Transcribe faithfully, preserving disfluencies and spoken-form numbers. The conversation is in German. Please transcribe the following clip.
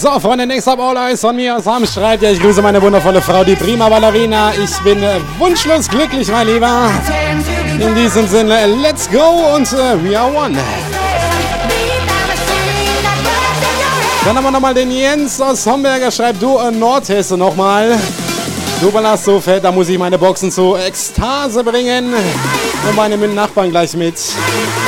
So, Freunde, next up all eyes von mir. Sam schreibt, ja, ich grüße meine wundervolle Frau, die Prima Ballerina. Ich bin äh, wunschlos glücklich, mein Lieber. In diesem Sinne, let's go und äh, we are one. Dann haben wir nochmal den Jens aus Homberger, schreibt, du äh, Nordhesse nochmal. Du ballerst so fett, da muss ich meine Boxen zu Ekstase bringen. Und meine Nachbarn gleich mit.